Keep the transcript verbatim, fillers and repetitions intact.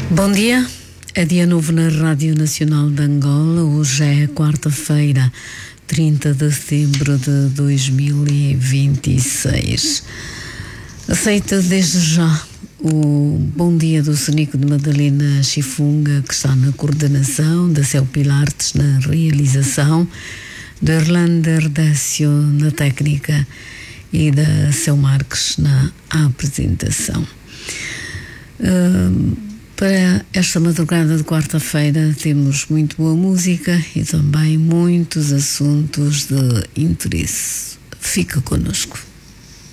Bom dia, é dia novo na Rádio Nacional de Angola. Hoje é quarta-feira, trinta de setembro de dois mil e vinte e seis. Aceita desde já o bom dia do Sonico de Madalena Chifunga, que está na coordenação, da Céu Pilartes na realização, de Erlander Décio na técnica e da Céu Marques na apresentação. Uh, Para esta madrugada de quarta-feira temos muito boa música e também muitos assuntos de interesse. Fica connosco.